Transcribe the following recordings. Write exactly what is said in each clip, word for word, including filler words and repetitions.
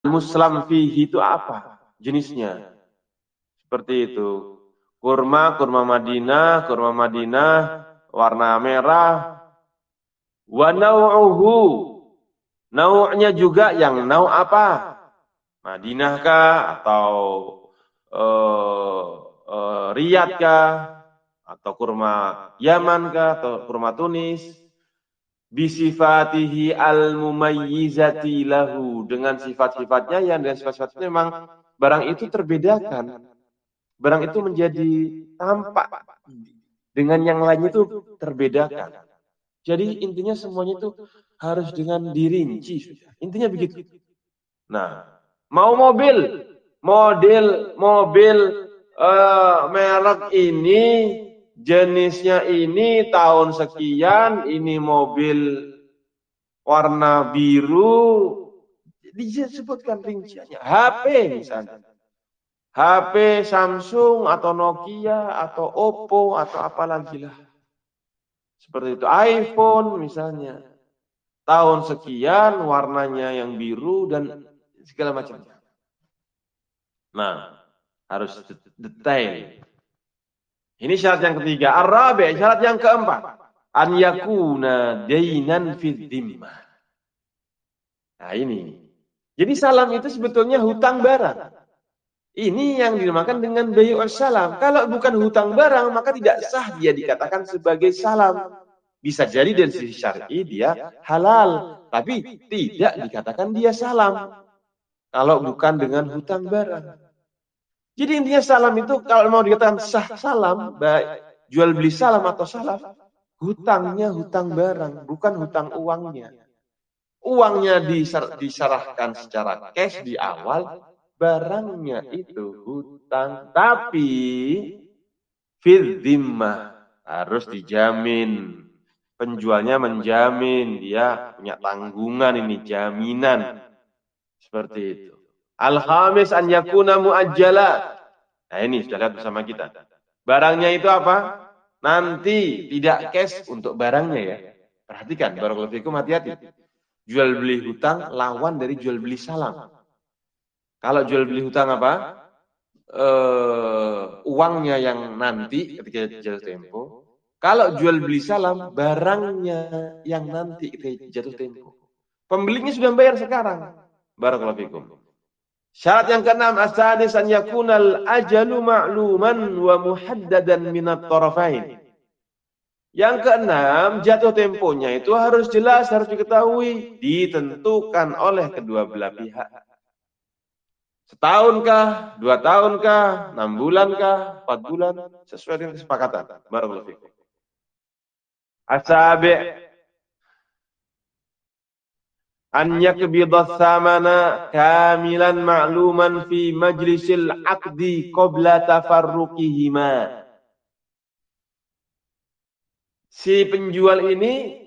Muslam fihi itu apa jenisnya? Seperti itu. Kurma, kurma Madinah, kurma Madinah, warna merah. Wa nau'uhu. Nau'nya juga yang nau' apa? Madinah kah? Atau uh, uh, Riyadh kah? Atau kurma Yaman kah? Atau kurma Tunis? Bisifatihi al-mumayyizati lahu. Dengan sifat-sifatnya yang dengan sifat-sifatnya memang barang itu terbedakan. Barang itu menjadi tampak dengan yang lainnya itu terbedakan. Jadi intinya semuanya itu harus dengan dirinci. Intinya begitu. Nah, mau mobil, model mobil uh, merek ini, jenisnya ini, tahun sekian, ini mobil warna biru, disebutkan rinciannya. H P misalnya. H P Samsung atau Nokia atau Oppo atau apa lagi lah. Seperti itu. iPhone misalnya. Tahun sekian, warnanya yang biru dan segala macamnya. Nah, harus detail. Ini syarat yang ketiga. Ar-rabi', syarat yang keempat. An yakuna dainan fid dhimmah. Nah, ini. Jadi salam itu sebetulnya hutang barang. Ini yang dinamakan dengan bay'us salam. Kalau bukan hutang barang, maka tidak sah dia dikatakan sebagai salam. Bisa jadi dari sisi syar'i dia halal, tapi tidak dikatakan dia salam. Kalau bukan dengan hutang barang. Jadi intinya salam itu kalau mau dikatakan sah salam, baik jual beli salam atau salaf, hutangnya hutang barang, bukan hutang uangnya. Uangnya diserahkan secara cash di awal, barangnya itu hutang, tapi fil dhimmah harus dijamin. Penjualnya menjamin, dia punya tanggungan ini, jaminan. Seperti itu. Al-khamis an yakuna muajjala. Nah ini sudah lihat bersama kita. Barangnya itu apa? Nanti tidak cash untuk barangnya ya. Perhatikan, barakallahu fikum, hati-hati. Jual beli hutang lawan dari jual beli salam. Kalau jual beli hutang apa? Uh, uangnya yang nanti ketika jatuh tempo. Kalau jual beli salam, barangnya yang nanti ketika jatuh tempo. Pembelinya sudah bayar sekarang. Barakallahu fikum. Syarat yang keenam, as-sadis an yakunal ajalu ma'luman wa muhaddadan minat tarafain. Yang keenam, jatuh temponya itu harus jelas, harus diketahui, ditentukan oleh kedua belah pihak. Setahunkah, dua tahunkah, enam bulankah, empat bulan, sesuai dengan kesepakatan. Barakallahu fikum. As-sabi' an yakbidha thamana kamilan ma'luman fi majlisil aqdi qabla tafarruqihima. Si penjual ini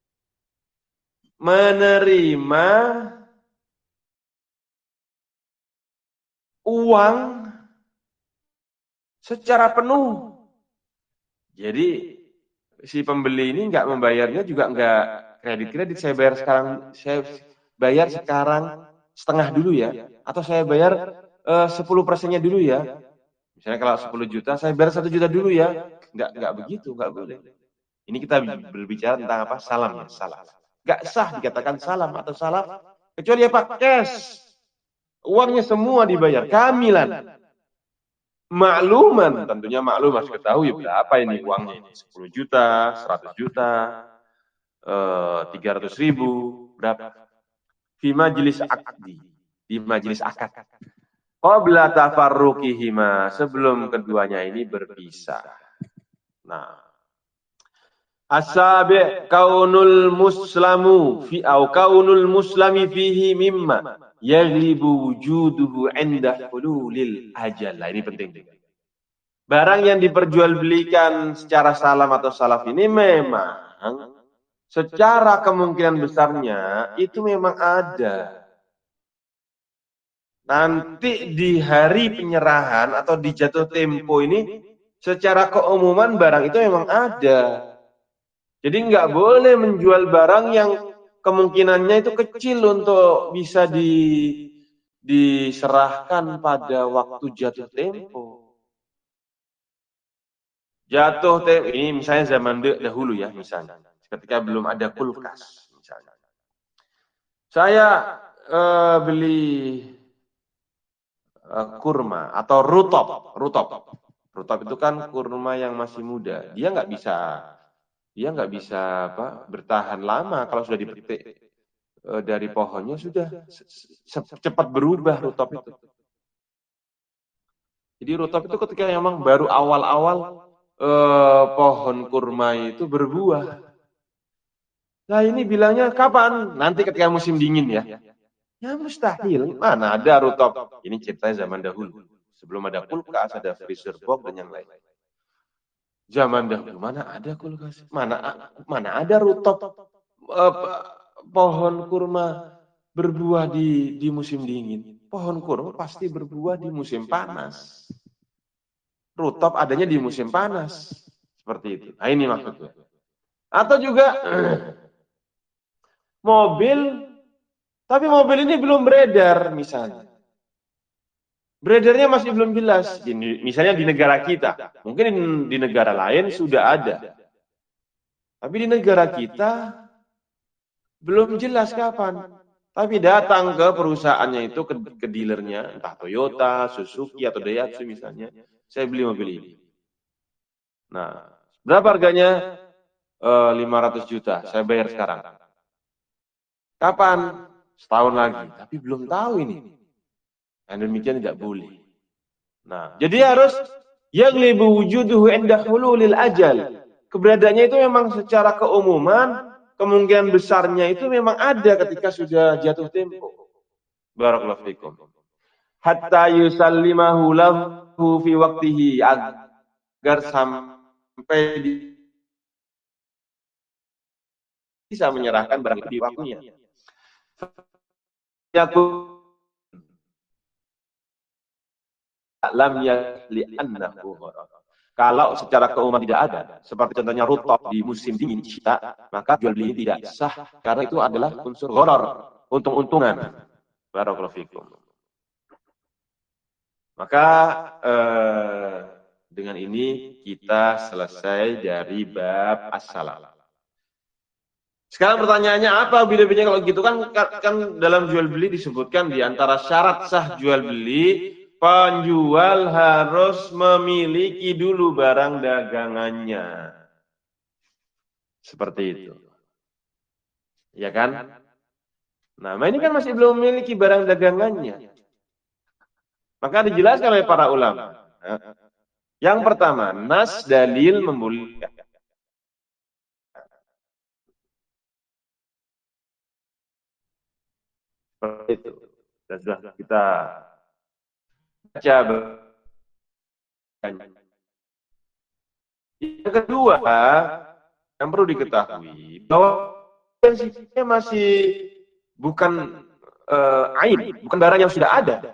menerima uang secara penuh. Jadi si pembeli ini nggak membayarnya juga nggak kredit-kredit, saya bayar sekarang, saya bayar sekarang setengah dulu ya, atau saya bayar uh, sepuluh persennya dulu ya. Misalnya kalau sepuluh juta, saya bayar satu juta dulu ya. Nggak, nggak begitu, nggak boleh. Ini kita berbicara tentang apa? Salam ya, salam. Nggak sah dikatakan salam atau salaf, kecuali apa? Cash. Uangnya semua dibayar, kamilan. Makluman, tentunya maklum harus ketahui berapa ini uangnya ini. sepuluh juta, seratus juta, eh, tiga ratus ribu, berapa? Di majelis akdi, di majelis akad. Qabla tafarruqihima, sebelum keduanya ini berpisah. Nah, as-sabi' kaunul muslamu fi au kaunul muslami fihi mimma yaglibu wujuduhu 'inda hululil ajal. Nah, ini penting. Barang yang diperjualbelikan secara salam atau salaf ini memang secara kemungkinan besarnya itu memang ada. Nanti di hari penyerahan atau di jatuh tempo ini secara keumuman barang itu memang ada. Jadi nggak boleh menjual barang yang kemungkinannya itu kecil untuk bisa di diserahkan pada waktu jatuh tempo. Jatuh tempo, ini misalnya zaman dahulu ya, misalnya. Ketika belum ada kulkas, misalnya. Saya uh, beli uh, kurma atau rutop. Rutop. Rutop itu kan kurma yang masih muda. Dia nggak bisa, dia nggak bisa apa, bertahan lama kalau sudah dipetik uh, dari pohonnya, sudah cepat berubah rutop itu. Jadi rutop itu ketika memang baru awal-awal eh, pohon kurma itu berbuah. Nah ini bilangnya kapan? Nanti ketika musim dingin ya. Ya mustahil. Mana ada rutop? Ini ceritanya zaman dahulu. Sebelum ada kulkas, ada freezer box dan yang lain. Zaman dahulu mana ada kulkas? Mana mana ada rutop eh, pohon kurma berbuah di di musim dingin? Pohon kurma pasti berbuah di musim panas. Rutop adanya di musim panas. Seperti itu. Nah ini maksudnya. Atau juga mobil, tapi mobil ini belum beredar misalnya. Beredarnya masih belum jelas. Di, misalnya di negara kita. Mungkin di, di negara lain sudah ada. Tapi di negara kita belum jelas kapan. Tapi datang ke perusahaannya itu, ke, ke dealernya, entah Toyota, Suzuki, atau Daihatsu misalnya. Saya beli mobil ini. Nah, berapa harganya? E, lima ratus juta. Saya bayar sekarang. Kapan? Setahun lagi. Tapi belum tahu ini. Dan demikian tidak boleh. Nah, jadi harus yang lebih wujuduhu inda hululil ajal. Keberadaannya itu memang secara keumuman, kemungkinan besarnya itu memang ada ketika sudah jatuh tempo. Barakallahu fikum. Hatta yusallimahu lahu fi waqtihi, agar sampai bisa menyerahkan barang itu di waktunya. Lam yali annahu. Kalau secara keumuman tidak ada, seperti contohnya rutop di musim dingin kita, maka jual beli tidak sah karena itu adalah unsur gharar, untung-untungan. Barakallahu fikum. Maka eh, dengan ini kita selesai dari bab as-salam. Sekarang pertanyaannya apa bedanya kalau gitu kan, kan dalam jual beli disebutkan di antara syarat sah jual beli, penjual harus memiliki dulu barang dagangannya. Seperti itu. Ya kan? Nah, ini kan masih belum memiliki barang dagangannya. Maka dijelaskan oleh para ulama. Yang pertama, nas dalil membolehkan. Seperti itu. Dan sudah kita baca. Yang kedua, yang perlu diketahui bahwa prinsipnya masih bukan uh, ain, bukan barang yang sudah ada.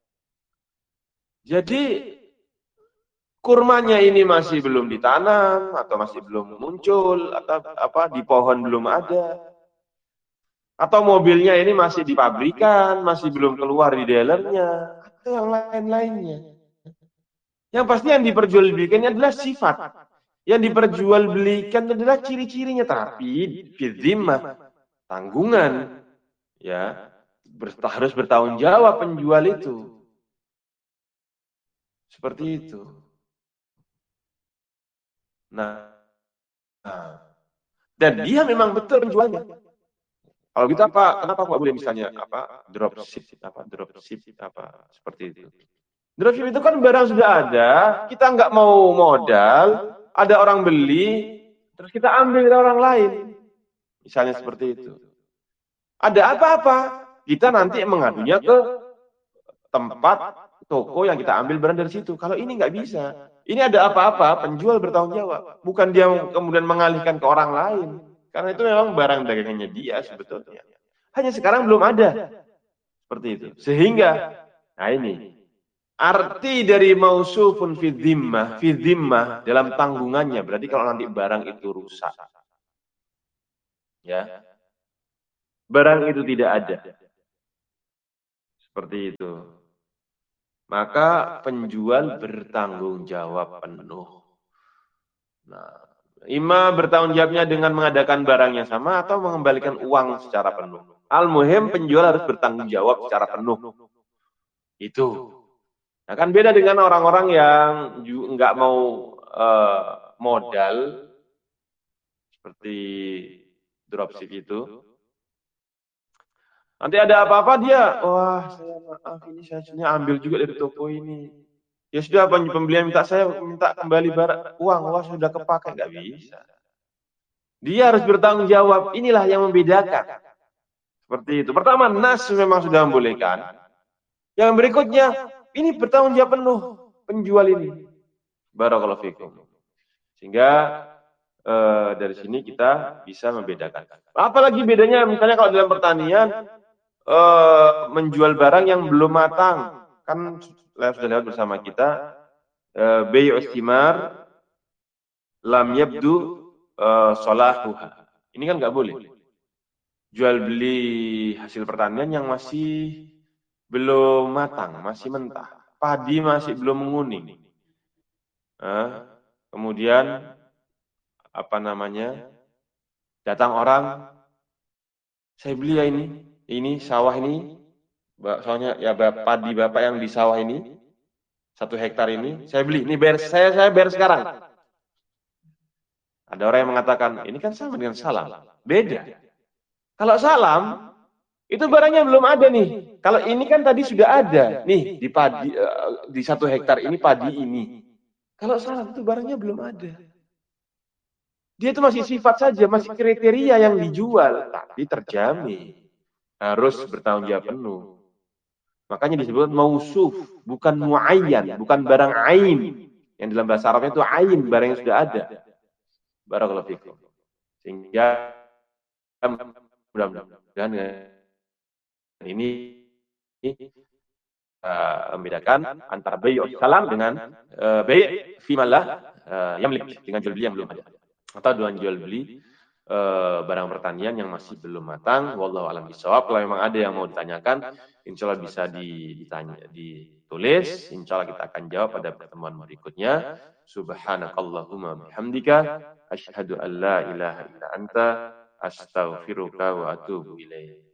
Jadi kurmanya ini masih belum ditanam atau masih belum muncul atau apa di pohon belum ada. Atau mobilnya ini masih di pabrikan, masih belum keluar di dealernya atau yang lain-lainnya. Yang pasti yang diperjualbelikan adalah sifat. Yang diperjualbelikan adalah ciri-cirinya, tapi fidzimah, tanggungan, ya harus bertanggung jawab penjual itu. Seperti itu. Nah, nah. Dan dia memang betul penjualnya. Kalau gitu apa? Kenapa kok boleh misalnya apa dropship apa dropship apa seperti itu? Dropship itu kan barang sudah ada, kita nggak mau modal, ada orang beli, terus kita ambil dari orang lain. Misalnya seperti itu. Ada apa-apa, kita nanti mengadunya ke tempat toko yang kita ambil barang dari situ. Kalau ini nggak bisa. Ini ada apa-apa, penjual bertanggung jawab. Bukan dia kemudian mengalihkan ke orang lain. Karena itu memang barang dagangannya dia sebetulnya. Hanya sekarang belum ada. Seperti itu. Sehingga, nah ini, arti dari mausufun fi dhimmah, fi dhimmah dalam tanggungannya. Berarti kalau nanti barang itu rusak. Ya. Barang itu tidak ada. Seperti itu. Maka penjual bertanggung jawab penuh. Nah, ima bertanggung jawabnya dengan mengadakan barangnya sama atau mengembalikan uang secara penuh. Al-muhim penjual harus bertanggung jawab secara penuh. Itu. Nah, kan beda dengan orang-orang yang nggak mau uh, modal seperti dropship itu. Nanti ada apa-apa dia, wah saya maaf ini saya sudah ambil juga dari toko ini. Ya sudah pembelian minta saya minta kembali barang uang, wah sudah kepakai, nggak bisa. Dia harus bertanggung jawab. Inilah yang membedakan. Seperti itu. Pertama, nas memang sudah membolehkan. Yang berikutnya, ini bertanggung jawab penuh penjual ini. Barakallahu fikum. Sehingga eh, dari sini kita bisa membedakan. Apalagi bedanya misalnya kalau dalam pertanian eh, menjual barang yang belum matang. Kan sudah lewat bersama kita. Eh, Bayu istimar lam yabdu uh, solahuha. Ini kan nggak boleh. Jual beli hasil pertanian yang masih belum matang, masih mentah. Padi masih belum menguning. Nah, kemudian apa namanya? Datang orang, saya beli ya ini, ini sawah ini, soalnya ya padi bapak yang di sawah ini, satu hektar ini, saya beli. Ini bayar saya, saya bayar sekarang. Ada orang yang mengatakan, ini kan sama dengan salam. Beda. Kalau salam, itu barangnya belum ada nih. Kalau ini kan tadi sudah ada. Nih, di padi di satu hektar ini padi ini. Kalau salam itu barangnya belum ada. Dia itu masih sifat saja, masih kriteria yang dijual. Tapi terjamin. Harus bertanggung jawab penuh. Makanya disebut mausuf, bukan muayyan, bukan barang ain. Yang dalam bahasa Arabnya itu ain, barang yang sudah ada. Barakallahu fikum. Sehingga mudah-mudahan ini uh, membedakan antara bayi salam dengan uh, bayi fimalah uh, yamlik, dengan jual beli yang belum ada, atau dengan jual beli uh, barang pertanian yang masih belum matang. Wallahu a'lam bishawab. Kalau memang ada yang mau ditanyakan, insya Allah bisa ditanya, ditulis. Insya Allah kita akan jawab pada pertemuan berikutnya. Subhanakallahumma bihamdika asyhadu an la ilaha illa anta astaghfiruka wa atubu ilaik.